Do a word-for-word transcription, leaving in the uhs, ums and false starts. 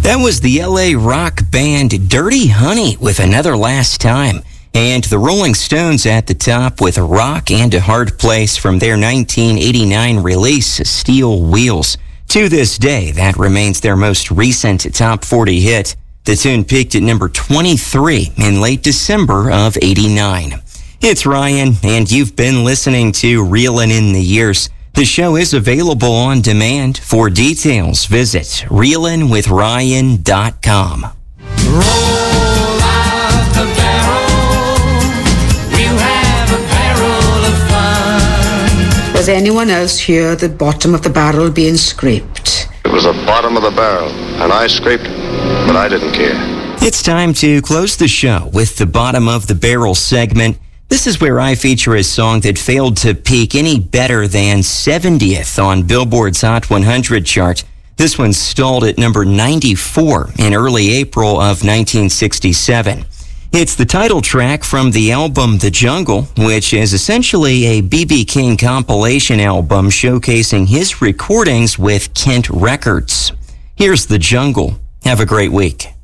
That was the L A rock band Dirty Honey with Another Last Time. And the Rolling Stones at the top with a rock and a hard place from their nineteen eighty-nine release, Steel Wheels. To this day, that remains their most recent top forty hit. The tune peaked at number twenty-three in late December of eighty-nine. It's Ryan, and you've been listening to Reelin' in the Years. The show is available on demand. For details, visit reelin with ryan dot com. Roll out the barrel, we'll have a barrel of fun. Does anyone else hear the bottom of the barrel being scraped? It was the bottom of the barrel, and I scraped it, but I didn't care. It's time to close the show with the Bottom of the Barrel segment. This is where I feature a song that failed to peak any better than seventieth on Billboard's Hot one hundred chart. This one stalled at number ninety-four in early April of nineteen sixty-seven. It's the title track from the album The Jungle, which is essentially a B B King compilation album showcasing his recordings with Kent Records. Here's The Jungle. Have a great week.